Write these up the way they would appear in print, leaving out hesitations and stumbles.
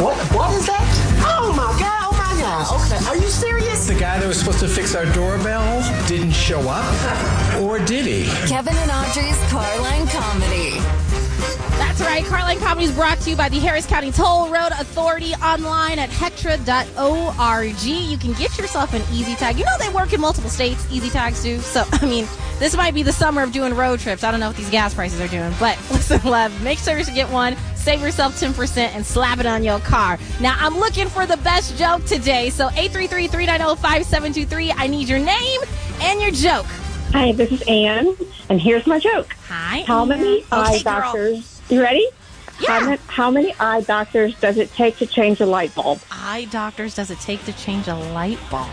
What is that? Oh my God. Okay, are you serious? The guy that was supposed to fix our doorbell didn't show up? Or did he? Kevin and Audrey's Carline Comedy. That's right. Carline Comedy is brought to you by the Harris County Toll Road Authority, online at hetra.org. You can get yourself an Easy Tag. You know they work in multiple states, Easy Tags do. So, I mean, this might be the summer of doing road trips. I don't know what these gas prices are doing. But listen, love, make sure to get one. Save yourself 10% and slap it on your car. Now, I'm looking for the best joke today. So 833-390-5723. I need your name and your joke. Hi, this is Ann, and here's my joke. Hi. How many eye doctors? You ready? Yeah. How many eye doctors does it take to change a light bulb? Eye doctors does it take to change a light bulb?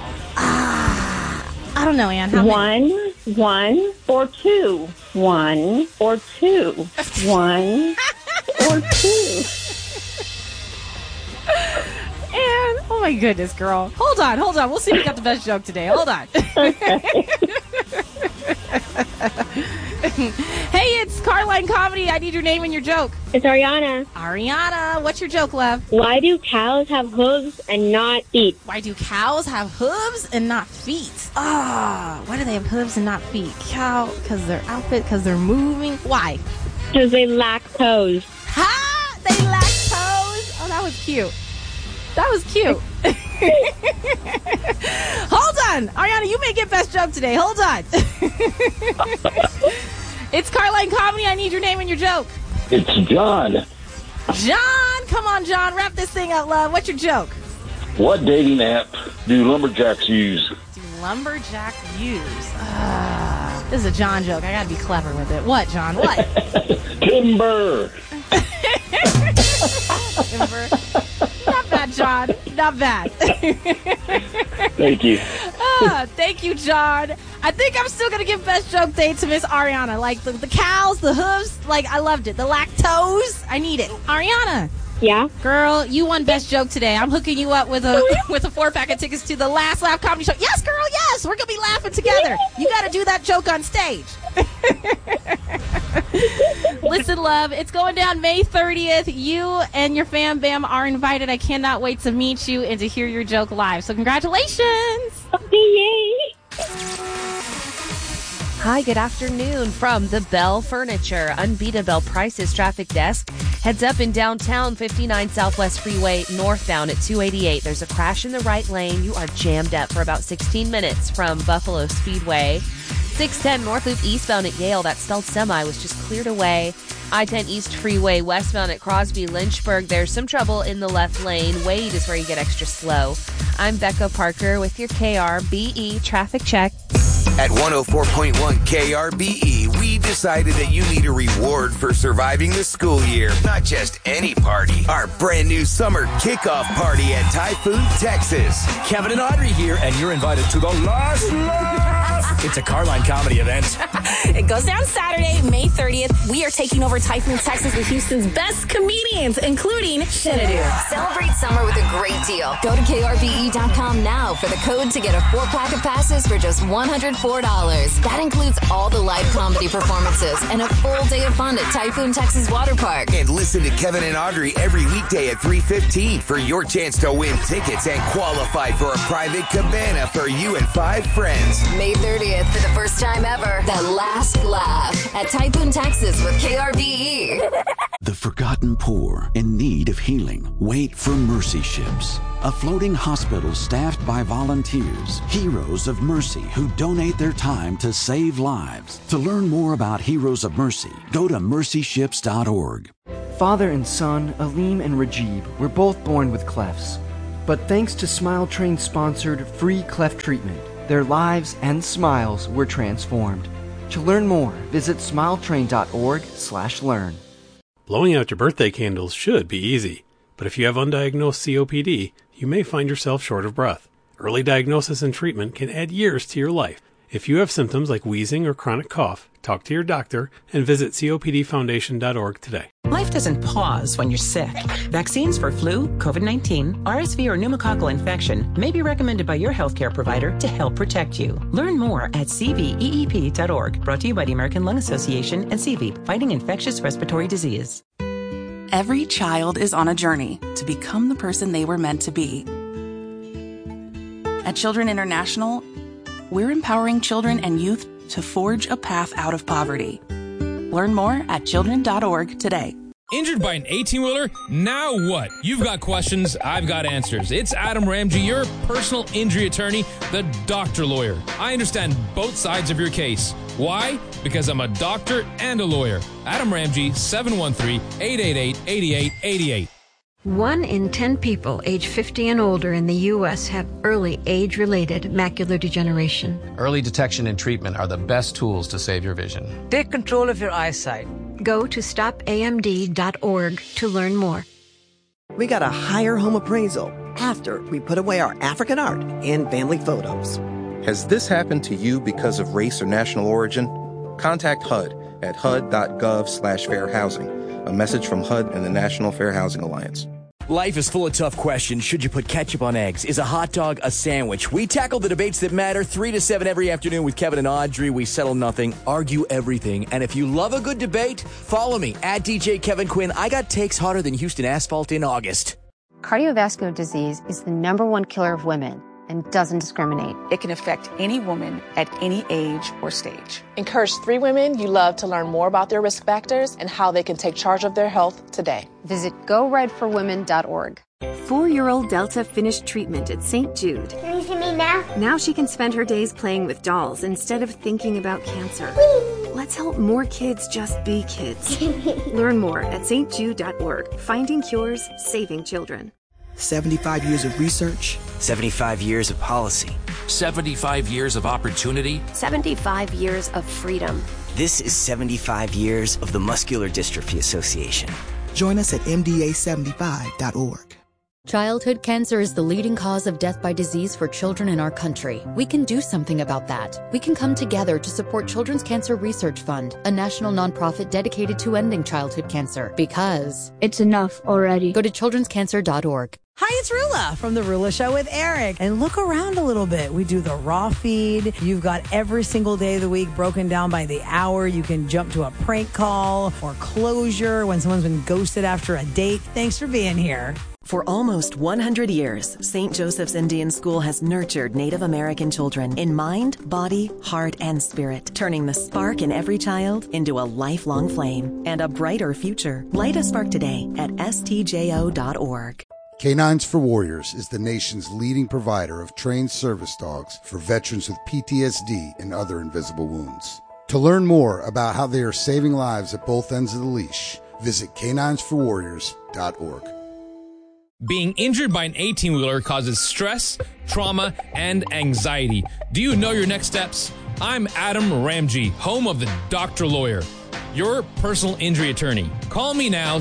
I don't know, Ann. How many? One or two. One or two. One or two. And oh my goodness, girl. Hold on. We'll see if we got the best joke today. Hold on. Okay. Hey, it's Carline Comedy. I need your name and your joke. It's Ariana. Ariana, what's your joke, love? Why do cows have hooves and not feet? Why do cows have hooves and not feet? Why do they have hooves and not feet? Cow, because their outfit, because they're moving. Why? Because they lack toes. Ha! They lack toes. Oh, that was cute. That was cute. Hold on. Ariana, you may get best joke today. Hold on. It's Carline Comedy. I need your name and your joke. It's John. John, come on, John. Wrap this thing up, love. What's your joke? What dating app do lumberjacks use? Do lumberjack use? This is a John joke. I gotta be clever with it. What, John? What? Timber. Timber. Not bad, John. Not bad. Thank you. Thank you, John. I think I'm still going to give best joke day to Miss Ariana. Like, the cows, the hooves, like, I loved it. The lactose, I need it. Ariana. Yeah? Girl, you won best joke today. I'm hooking you up with a 4-pack of tickets to the Last Laugh Comedy Show. Yes, girl, yes. We're going to be laughing together. You got to do that joke on stage. Listen, love, it's going down May 30th. You and your fam bam are invited. I cannot wait to meet you and to hear your joke live. So congratulations. Yay. Hi, good afternoon from the Bell Furniture Unbeatable Prices Traffic Desk. Heads up in downtown, 59 Southwest Freeway northbound at 288. There's a crash in the right lane. You are jammed up for about 16 minutes from Buffalo Speedway. 610 North Loop eastbound at Yale. That stalled semi was just cleared away. I-10 East Freeway westbound at Crosby Lynchburg. There's some trouble in the left lane. Wade is where you get extra slow. I'm Becca Parker with your KRBE traffic check. At 104.1 KRBE, we decided that you need a reward for surviving the school year. Not just any party. Our brand new summer kickoff party at Typhoon, Texas. Kevin and Audrey here, and you're invited to the Last Laugh. It's a Carline Comedy event. It goes down Saturday, May 30th. We are taking over Typhoon, Texas with Houston's best comedians, including Shenadu. Celebrate summer with a great deal. Go to KRBE.com now for the code to get a 4-pack of passes for just $104. That includes all the live comedy performances and a full day of fun at Typhoon, Texas Water Park. And listen to Kevin and Audrey every weekday at 3:15 for your chance to win tickets and qualify for a private cabana for you and 5 friends. May 30th for the first time ever. The Last Laugh at Typhoon, Texas with KRBE. The forgotten poor in need of healing wait for Mercy Ships, a floating hospital staffed by volunteers, heroes of mercy who donate their time to save lives. To learn more about Heroes of Mercy, go to mercyships.org. Father and son, Aleem and Rajib, were both born with clefts. But thanks to Smile Train sponsored free cleft treatment, their lives and smiles were transformed. To learn more, visit smiletrain.org/learn. Blowing out your birthday candles should be easy, but if you have undiagnosed COPD, you may find yourself short of breath. Early diagnosis and treatment can add years to your life. If you have symptoms like wheezing or chronic cough, talk to your doctor and visit COPDfoundation.org today. Life doesn't pause when you're sick. Vaccines for flu, COVID-19, RSV, or pneumococcal infection may be recommended by your healthcare provider to help protect you. Learn more at cveep.org. Brought to you by the American Lung Association and CVEEP, Fighting Infectious Respiratory Disease. Every child is on a journey to become the person they were meant to be. At Children International, we're empowering children and youth to forge a path out of poverty. Learn more at children.org today. Injured by an 18-wheeler? Now what? You've got questions, I've got answers. It's Adam Ramsey, your personal injury attorney, the doctor lawyer. I understand both sides of your case. Why? Because I'm a doctor and a lawyer. Adam Ramsey, 713-888-8888. 1 in 10 people age 50 and older in the U.S. have early age-related macular degeneration. Early detection and treatment are the best tools to save your vision. Take control of your eyesight. Go to stopamd.org to learn more. We got a higher home appraisal after we put away our African art and family photos. Has this happened to you because of race or national origin? Contact HUD at hud.gov/fair housing. A message from HUD and the National Fair Housing Alliance. Life is full of tough questions. Should you put ketchup on eggs? Is a hot dog a sandwich? We tackle the debates that matter 3 to 7 every afternoon with Kevin and Audrey. We settle nothing, argue everything. And if you love a good debate, follow me at DJ Kevin Quinn. I got takes hotter than Houston asphalt in August. Cardiovascular disease is the #1 killer of women and doesn't discriminate. It can affect any woman at any age or stage. Encourage 3 women you love to learn more about their risk factors and how they can take charge of their health today. Visit GoRedForWomen.org. 4-year-old Delta finished treatment at St. Jude. Can you see me now? Now she can spend her days playing with dolls instead of thinking about cancer. Whee! Let's help more kids just be kids. Learn more at stjude.org. Finding cures, saving children. 75 years of research. 75 years of policy. 75 years of opportunity. 75 years of freedom. This is 75 years of the Muscular Dystrophy Association. Join us at mda75.org. Childhood cancer is the leading cause of death by disease for children in our country. We can do something about that. We can come together to support Children's Cancer Research Fund, a national nonprofit dedicated to ending childhood cancer. Because it's enough already. Go to childrenscancer.org. Hi, it's Rula from The Rula Show with Eric. And look around a little bit. We do the raw feed. You've got every single day of the week broken down by the hour. You can jump to a prank call or closure when someone's been ghosted after a date. Thanks for being here. For almost 100 years, St. Joseph's Indian School has nurtured Native American children in mind, body, heart, and spirit, turning the spark in every child into a lifelong flame and a brighter future. Light a spark today at stjo.org. Canines for Warriors is the nation's leading provider of trained service dogs for veterans with PTSD and other invisible wounds. To learn more about how they are saving lives at both ends of the leash, visit caninesforwarriors.org. Being injured by an 18-wheeler causes stress, trauma, and anxiety. Do you know your next steps? I'm Adam Ramsey, home of the Doctor Lawyer, your personal injury attorney. Call me now,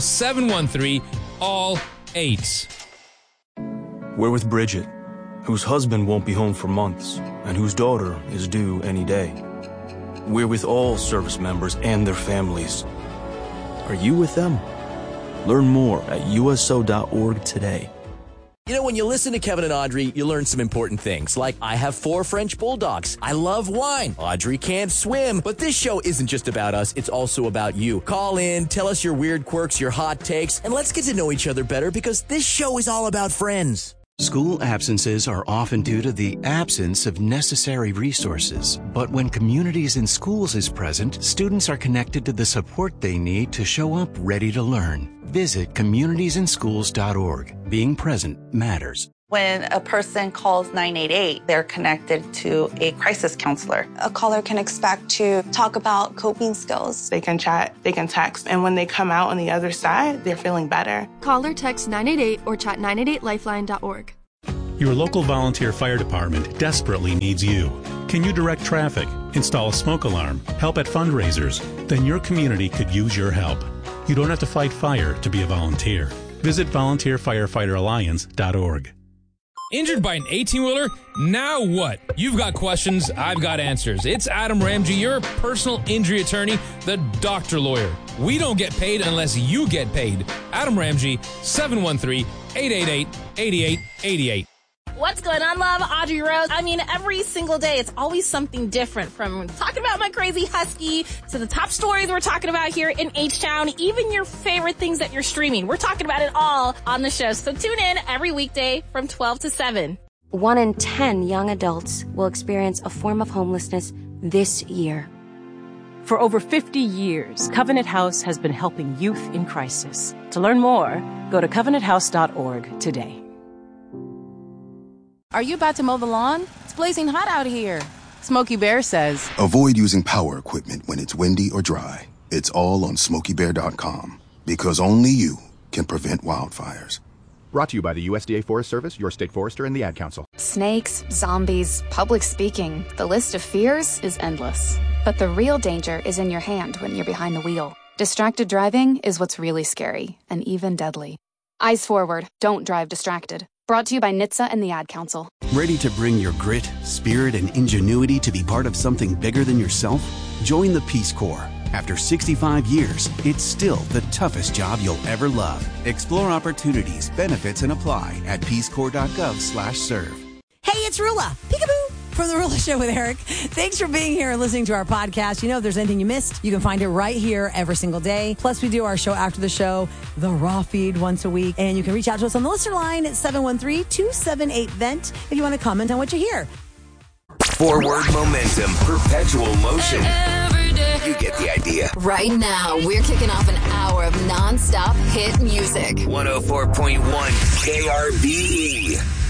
713-ALL-8. We're with Bridget, whose husband won't be home for months and whose daughter is due any day. We're with all service members and their families. Are you with them? Learn more at uso.org today. You know, when you listen to Kevin and Audrey, you learn some important things, like I have 4 French bulldogs. I love wine. Audrey can't swim. But this show isn't just about us. It's also about you. Call in, tell us your weird quirks, your hot takes, and let's get to know each other better because this show is all about friends. School absences are often due to the absence of necessary resources. But when Communities in Schools is present, students are connected to the support they need to show up ready to learn. Visit communitiesinschools.org. Being present matters. When a person calls 988, they're connected to a crisis counselor. A caller can expect to talk about coping skills. They can chat, they can text, and when they come out on the other side, they're feeling better. Call or text 988 or chat 988lifeline.org. Your local volunteer fire department desperately needs you. Can you direct traffic, install a smoke alarm, help at fundraisers? Then your community could use your help. You don't have to fight fire to be a volunteer. Visit volunteerfirefighteralliance.org. Injured by an 18-wheeler? Now what? You've got questions, I've got answers. It's Adam Ramsey, your personal injury attorney, the Doctor Lawyer. We don't get paid unless you get paid. Adam Ramsey, 713-888-8888. What's going on, love? Audrey Rose. I mean, every single day, it's always something different, from talking about my crazy husky to the top stories we're talking about here in H-Town, even your favorite things that you're streaming. We're talking about it all on the show. So tune in every weekday from 12 to 7. 1 in 10 young adults will experience a form of homelessness this year. For over 50 years, Covenant House has been helping youth in crisis. To learn more, go to covenanthouse.org today. Are you about to mow the lawn? It's blazing hot out here. Smokey Bear says, avoid using power equipment when it's windy or dry. It's all on SmokeyBear.com, because only you can prevent wildfires. Brought to you by the USDA Forest Service, your state forester, and the Ad Council. Snakes, zombies, public speaking. The list of fears is endless. But the real danger is in your hand when you're behind the wheel. Distracted driving is what's really scary and even deadly. Eyes forward. Don't drive distracted. Brought to you by NHTSA and the Ad Council. Ready to bring your grit, spirit, and ingenuity to be part of something bigger than yourself? Join the Peace Corps. After 65 years, it's still the toughest job you'll ever love. Explore opportunities, benefits, and apply at peacecorps.gov/serve. Hey, it's Rula. Peekaboo. From The Rula Show with Eric. Thanks for being here and listening to our podcast. You know, if there's anything you missed, you can find it right here every single day. Plus, we do our show after the show, the Raw Feed, once a week. And you can reach out to us on the listener line at 713-278-VENT if you want to comment on what you hear. Forward momentum, perpetual motion. You get the idea. Right now, we're kicking off an hour of non-stop hit music. 104.1 KRBE.